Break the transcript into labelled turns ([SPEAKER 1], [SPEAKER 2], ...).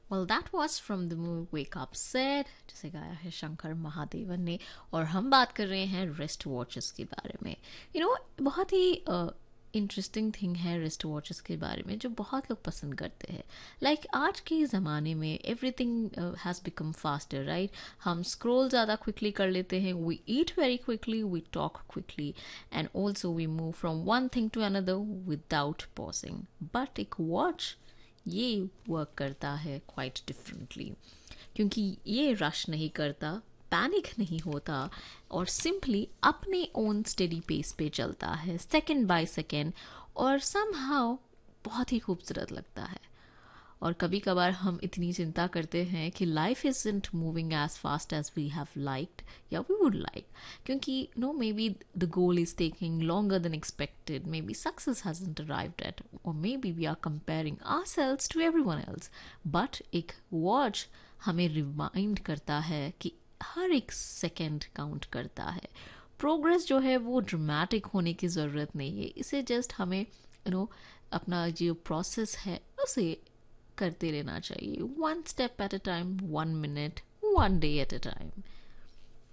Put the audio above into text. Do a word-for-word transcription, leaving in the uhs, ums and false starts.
[SPEAKER 1] Well that was from the movie wake up said, जिसे गाया है शंकर महादेवन ने। और हम बात कर रहे हैं रिस्ट वॉचेस के बारे में। यू you नो know, बहुत ही इंटरेस्टिंग uh, थिंग है रिस्ट वॉचेस के बारे में, जो बहुत लोग पसंद करते हैं। लाइक like, आज के ज़माने में everything has become faster, right. हम स्क्रॉल ज़्यादा क्विकली कर लेते हैं, we eat very quickly, we talk quickly, and also we move from one thing to another without pausing. But एक वॉच ये वर्क करता है क्वाइट डिफरेंटली, क्योंकि ये रश नहीं करता, पैनिक नहीं होता, और सिंपली अपने ओन स्टेडी पेस पे चलता है सेकंड बाय सेकंड, और समहाउ बहुत ही खूबसूरत लगता है। और कभी कभार हम इतनी चिंता करते हैं कि life is int moving as fast as we have liked या वी वुड लाइक, क्योंकि no may be the goal is taking longer than expected, may be success hasn't arrived at, और may be we are comparing ourselves to everyone else. But एक watch हमें remind करता है कि हर एक second count करता है। प्रोग्रेस जो है वो ड्रामेटिक होने की ज़रूरत नहीं है, इसे जस्ट हमें यू नो अपना जो प्रोसेस है उसे करते रहना चाहिए, one step at a time, one minute, one day at a time.